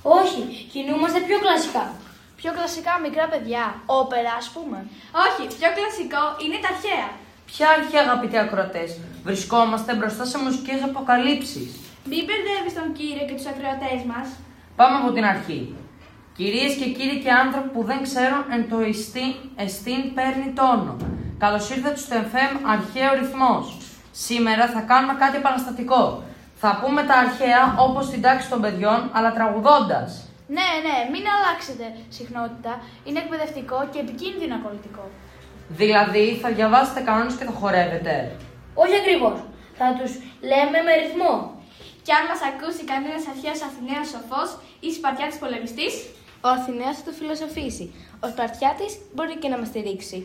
Όχι, κινούμαστε πιο κλασικά. Πιο κλασικά μικρά παιδιά, όπερα ας πούμε. Όχι, πιο κλασικό είναι τα αρχαία. Ποια αρχαία, αγαπητοί ακροατές? Βρισκόμαστε μπροστά σε μουσικές αποκαλύψεις. Μην μπερδεύεις τον κύριο και τους ακροατές μας. Πάμε από την αρχή. Κυρίες και κύριοι και άνθρωποι που δεν ξέρουν εν το εστίν παίρνει τόνο. Καλώς ήρθατε στο FM Αρχαίο Ρυθμός. Σήμερα θα κάνουμε κάτι επαναστατικό. Θα πούμε τα αρχαία όπως στην τάξη των παιδιών, αλλά τραγουδώντας. Ναι, μην αλλάξετε συχνότητα. Είναι εκπαιδευτικό και επικίνδυνο ακολουθικό. Δηλαδή, θα διαβάσετε κανόνες και θα χορεύετε. Όχι ακριβώς. Θα τους λέμε με ρυθμό. Και αν μας ακούσει κανένας αρχαίος Αθηναίος σοφός ή Σπαρτιάτης πολεμιστής, ο Αθηναίος θα το φιλοσοφήσει. Ο Σπαρτιάτης μπορεί και να μας στηρίξει.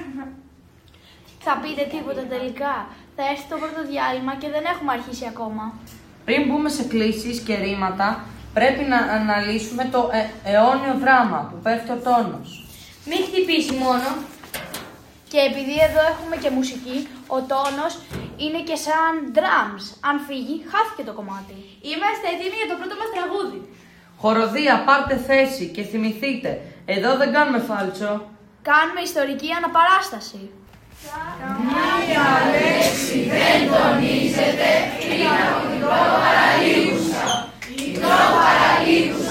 Θα πείτε τίποτα τελικά? Θα έρθει το πρώτο διάλειμμα και δεν έχουμε αρχίσει ακόμα. Πριν μπούμε σε κλήσεις και ρήματα, πρέπει να αναλύσουμε το αιώνιο δράμα που πέφτει ο τόνος. Μην χτυπήσει μόνο. Και επειδή εδώ έχουμε και μουσική, ο τόνος είναι και σαν drums. Αν φύγει, χάθηκε το κομμάτι. είμαστε έτοιμοι για το πρώτο μας τραγούδι. Χοροδία, πάρτε θέση και θυμηθείτε, εδώ δεν κάνουμε φάλτσο. Κάνουμε ιστορική αναπαράσταση. Καμία λέξη δεν τονίζεται πριν από την προπαραλίγουσα. Η προπαραλίγουσα